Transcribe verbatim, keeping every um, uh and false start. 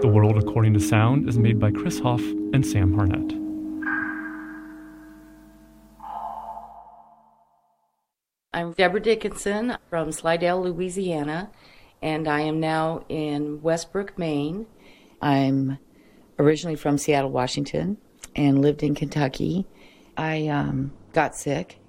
The World According to Sound is made by Chris Hoff and Sam Harnett. I'm Deborah Dickinson from Slidell, Louisiana, and I am now in Westbrook, Maine. I'm originally from Seattle, Washington, and lived in Kentucky. I um, got sick